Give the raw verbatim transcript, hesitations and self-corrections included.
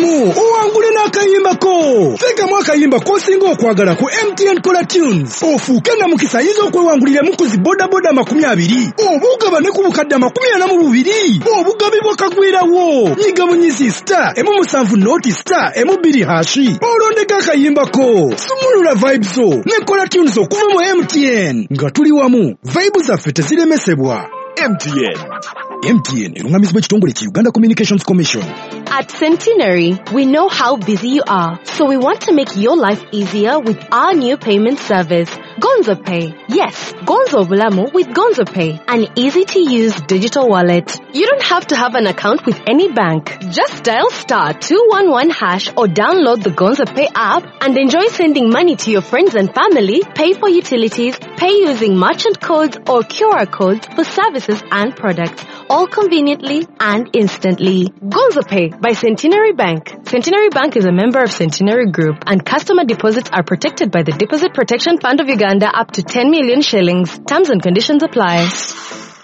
teekamu owangule n'akayimbako. Teekamu akayimba k'osinga okwagala ku M T N Color Tunes. Ofuuke na mukisa ayinza okwewanguliramu ku zi boda boda makumi abiri. Oba ogabane ku bukadde amakumi ana mu bubiri. Obugabi bwakagwirawo. Nyiga munyizi star emu musanvu noti star emu bbiri hashi. Olondeka akayimbako. Sumulula vibes zo ne Color Tunes okuva mu M T N. Nga tuli wamu, vibes zaffe teziremesebwa. M T N. M T N erungamizibwa ekitongole ki Uganda Communications Commission. At Centenary, we know how busy you are, so we want to make your life easier with our new payment service, Gonzo Pay. Yes, Gonzo Bulamu with Gonzo Pay, an easy-to-use digital wallet. You don't have to have an account with any bank. Just dial star two one one hash or download the Gonzo Pay app and enjoy sending money to your friends and family, pay for utilities, pay using merchant codes or Q R codes for services and products, all conveniently and instantly. Gonzo Pay by Centenary Bank. Centenary Bank is a member of Centenary Group, and customer deposits are protected by the Deposit Protection Fund of Uganda up to ten million shillings. Terms and conditions apply.